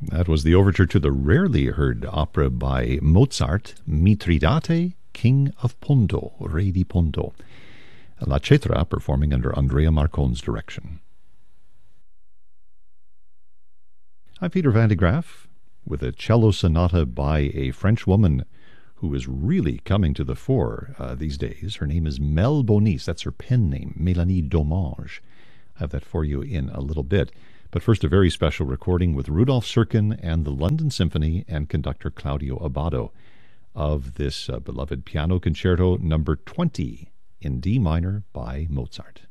That was the overture to the rarely heard opera by Mozart, Mitridate, King of Ponto, Re di Ponto. La Cetra performing under Andrea Marcon's direction. I'm Peter Van de Graaf with a cello sonata by a French woman who is really coming to the fore these days. Her name is Mel Bonis. That's her pen name, Mélanie Domange. I have that for you in a little bit. But first, a very special recording with Rudolf Serkin and the London Symphony and conductor Claudio Abbado of this beloved piano concerto number 20 in D minor by Mozart.